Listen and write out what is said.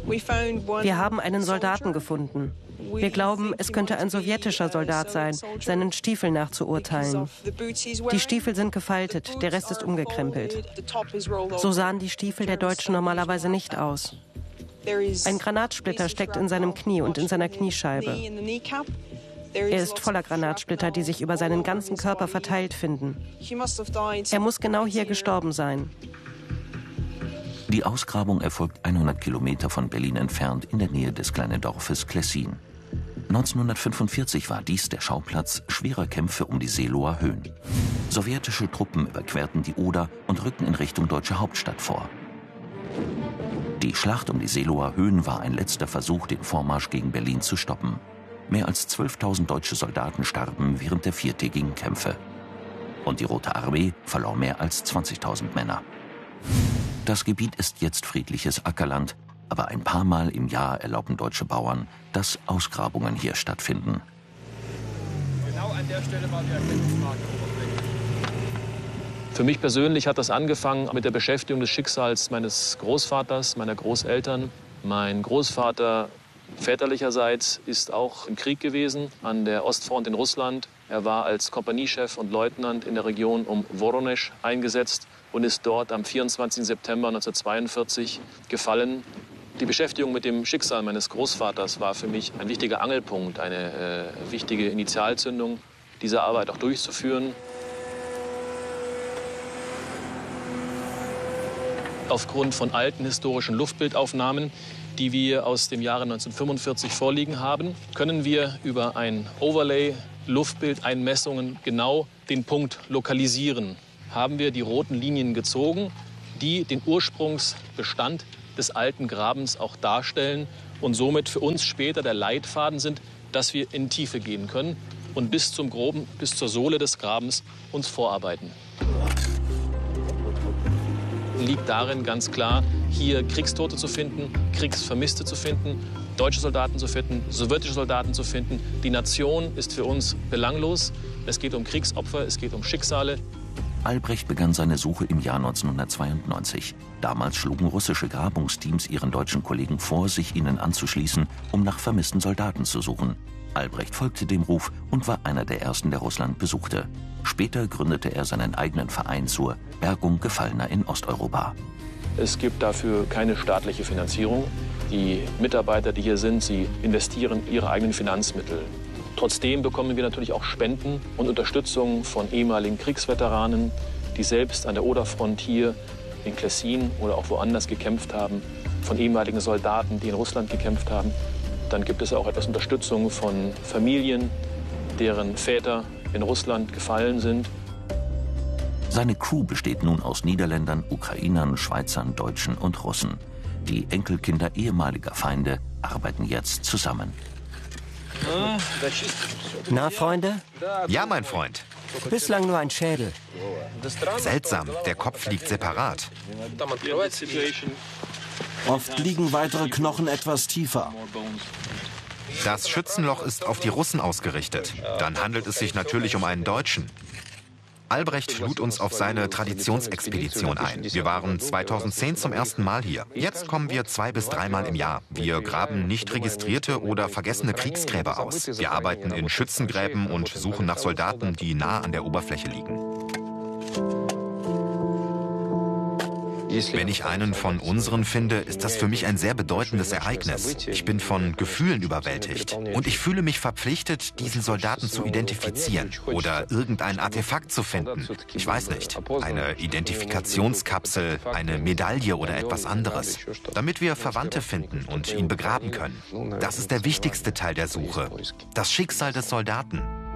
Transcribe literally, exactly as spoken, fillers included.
Wir haben einen Soldaten gefunden. Wir glauben, es könnte ein sowjetischer Soldat sein, seinen Stiefeln nach zu urteilen. Die Stiefel sind gefaltet, der Rest ist umgekrempelt. So sahen die Stiefel der Deutschen normalerweise nicht aus. Ein Granatsplitter steckt in seinem Knie und in seiner Kniescheibe. Er ist voller Granatsplitter, die sich über seinen ganzen Körper verteilt finden. Er muss genau hier gestorben sein. Die Ausgrabung erfolgt hundert Kilometer von Berlin entfernt in der Nähe des kleinen Dorfes Klessin. neunzehnhundertfünfundvierzig war dies der Schauplatz schwerer Kämpfe um die Seeloer Höhen. Sowjetische Truppen überquerten die Oder und rückten in Richtung deutsche Hauptstadt vor. Die Schlacht um die Seeloer Höhen war ein letzter Versuch, den Vormarsch gegen Berlin zu stoppen. Mehr als zwölftausend deutsche Soldaten starben während der viertägigen Kämpfe. Und die Rote Armee verlor mehr als zwanzigtausend Männer. Das Gebiet ist jetzt friedliches Ackerland, aber ein paar Mal im Jahr erlauben deutsche Bauern, dass Ausgrabungen hier stattfinden. Genau an der Stelle war die Erkennungsmarke. Für mich persönlich hat das angefangen mit der Beschäftigung des Schicksals meines Großvaters, meiner Großeltern. Mein Großvater väterlicherseits ist auch im Krieg gewesen, an der Ostfront in Russland. Er war als Kompaniechef und Leutnant in der Region um Woronesch eingesetzt und ist dort am vierundzwanzigsten September neunzehnhundertzweiundvierzig gefallen. Die Beschäftigung mit dem Schicksal meines Großvaters war für mich ein wichtiger Angelpunkt, eine äh, wichtige Initialzündung, diese Arbeit auch durchzuführen. Aufgrund von alten historischen Luftbildaufnahmen, die wir aus dem Jahre neunzehnhundertfünfundvierzig vorliegen haben, können wir über ein Overlay Luftbildeinmessungen genau den Punkt lokalisieren. Haben wir die roten Linien gezogen, die den Ursprungsbestand des alten Grabens auch darstellen und somit für uns später der Leitfaden sind, dass wir in Tiefe gehen können und bis zum Groben, bis zur Sohle des Grabens uns vorarbeiten. Liegt darin ganz klar, hier Kriegstote zu finden, Kriegsvermisste zu finden, deutsche Soldaten zu finden, sowjetische Soldaten zu finden. Die Nation ist für uns belanglos. Es geht um Kriegsopfer, es geht um Schicksale. Albrecht begann seine Suche im Jahr neunzehnhundertzweiundneunzig. Damals schlugen russische Grabungsteams ihren deutschen Kollegen vor, sich ihnen anzuschließen, um nach vermissten Soldaten zu suchen. Albrecht folgte dem Ruf und war einer der ersten, der Russland besuchte. Später gründete er seinen eigenen Verein zur Bergung Gefallener in Osteuropa. Es gibt dafür keine staatliche Finanzierung. Die Mitarbeiter, die hier sind, sie investieren ihre eigenen Finanzmittel. Trotzdem bekommen wir natürlich auch Spenden und Unterstützung von ehemaligen Kriegsveteranen, die selbst an der Oderfront hier in Klessin oder auch woanders gekämpft haben, von ehemaligen Soldaten, die in Russland gekämpft haben. Dann gibt es auch etwas Unterstützung von Familien, deren Väter in Russland gefallen sind. Seine Crew besteht nun aus Niederländern, Ukrainern, Schweizern, Deutschen und Russen. Die Enkelkinder ehemaliger Feinde arbeiten jetzt zusammen. Na, Freunde? Ja, mein Freund. Bislang nur ein Schädel. Seltsam, der Kopf liegt separat. Oft liegen weitere Knochen etwas tiefer. Das Schützenloch ist auf die Russen ausgerichtet. Dann handelt es sich natürlich um einen Deutschen. Albrecht lud uns auf seine Traditionsexpedition ein. Wir waren zweitausendzehn zum ersten Mal hier. Jetzt kommen wir zwei bis dreimal im Jahr. Wir graben nicht registrierte oder vergessene Kriegsgräber aus. Wir arbeiten in Schützengräben und suchen nach Soldaten, die nah an der Oberfläche liegen. Wenn ich einen von unseren finde, ist das für mich ein sehr bedeutendes Ereignis. Ich bin von Gefühlen überwältigt. Und ich fühle mich verpflichtet, diesen Soldaten zu identifizieren oder irgendein Artefakt zu finden. Ich weiß nicht. Eine Identifikationskapsel, eine Medaille oder etwas anderes. Damit wir Verwandte finden und ihn begraben können. Das ist der wichtigste Teil der Suche. Das Schicksal des Soldaten.